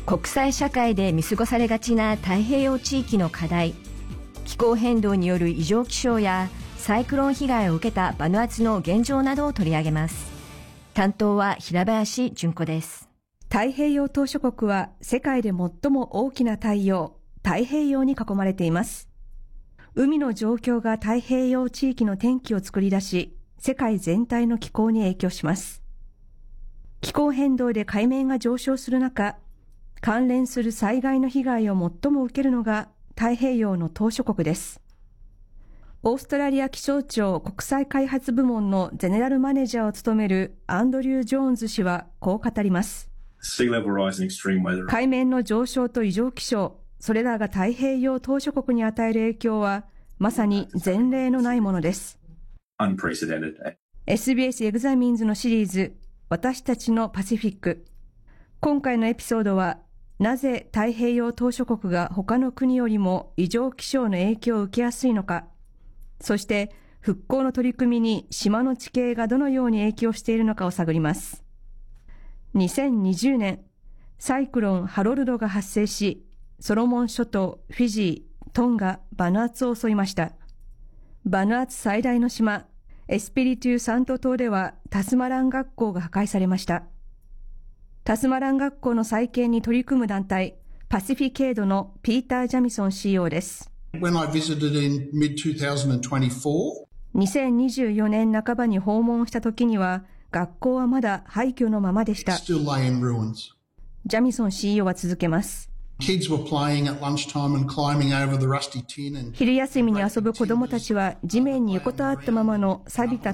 国際社会で見過ごされがちな太平洋地域の課題、気候変動による異常気象やサイクロン被害を受けたバヌアツの現状などを取り上げます。担当は平林純子です。 太平洋島諸国は世界で最も大きな太平洋に囲まれています。海の状況が太平洋地域の天気を作り出し、世界全体の気候に影響します。気候変動で海面が上昇する中、関連する災害の被害を最も受けるのが太平洋の島諸国です。オーストラリア気象庁国際開発部門のゼネラルマネージャーを務めるアンドリュー・ジョーンズ氏はこう語ります。海面の上昇と異常気象、それらが太平洋島諸国に与える影響はまさに前例のないものです。SBS エグザミンズのシリーズ、私たちのパシフィック。今回のエピソードは、なぜ太平洋島諸国が他の国よりも異常気象の影響を受けやすいのか、そして復興の取り組みに島の地形がどのように影響しているのかを探ります。2020年、サイクロンハロルドが発生し、ソロモン諸島、フィジー、トンガ、バヌアツを襲いました。バヌアツ最大の島、エスピリトゥサント島ではタスマラン学校が破壊されました。タスマラン学校の再建に取り組む団体、パシフィケードのピーター・ジャミソン CEO です。2024年半ばに訪問した時には、学校はまだ廃墟のままでした。ジャミソン CEO は続けます。昼休みに遊ぶ子どもたちは地面に横たわったままの錆びた